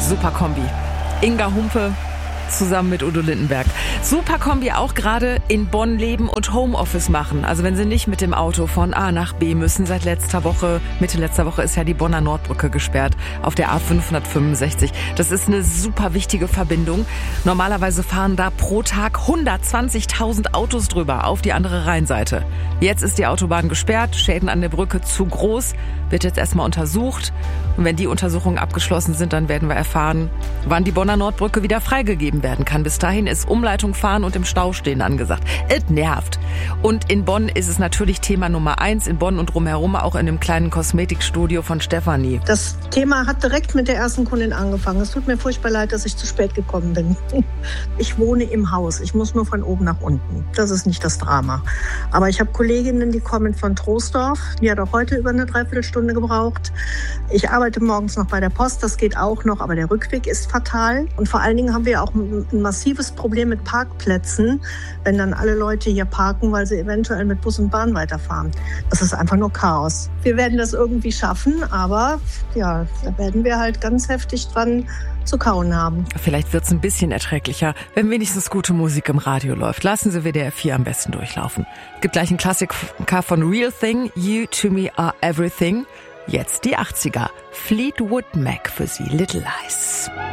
Super Kombi. Inga Humpe zusammen mit Udo Lindenberg. Super Kombi auch gerade in Bonn leben und Homeoffice machen. Also wenn Sie nicht mit dem Auto von A nach B müssen. Seit Mitte letzter Woche ist ja die Bonner Nordbrücke gesperrt auf der A565. Das ist eine super wichtige Verbindung. Normalerweise fahren da pro Tag 120.000 Autos drüber auf die andere Rheinseite. Jetzt ist die Autobahn gesperrt, Schäden an der Brücke zu groß, wird jetzt erstmal untersucht. Und wenn die Untersuchungen abgeschlossen sind, dann werden wir erfahren, wann die Bonner Nordbrücke wieder freigegeben werden kann. Bis dahin ist Umleitung fahren und im Stau stehen angesagt. Es nervt. Und in Bonn ist es natürlich Thema Nummer 1, in Bonn und drumherum, auch in dem kleinen Kosmetikstudio von Stefanie. Das Thema hat direkt mit der ersten Kundin angefangen. Es tut mir furchtbar leid, dass ich zu spät gekommen bin. Ich wohne im Haus. Ich muss nur von oben nach unten. Das ist nicht das Drama. Aber ich habe Kolleginnen, die kommen von Troisdorf. Die hat auch heute über eine Dreiviertelstunde gebraucht. Ich arbeite morgens noch bei der Post. Das geht auch noch, aber der Rückweg ist fatal. Und vor allen Dingen haben wir auch ein massives Problem mit Parkplätzen, wenn dann alle Leute hier parken, weil sie eventuell mit Bus und Bahn weiterfahren. Das ist einfach nur Chaos. Wir werden das irgendwie schaffen, aber ja, da werden wir halt ganz heftig dran zu kauen haben. Vielleicht wird's ein bisschen erträglicher, wenn wenigstens gute Musik im Radio läuft. Lassen Sie WDR 4 am besten durchlaufen. Es gibt gleich einen Klassiker von Real Thing, You to Me Are Everything. Jetzt die 80er. Fleetwood Mac für Sie, Little Lies.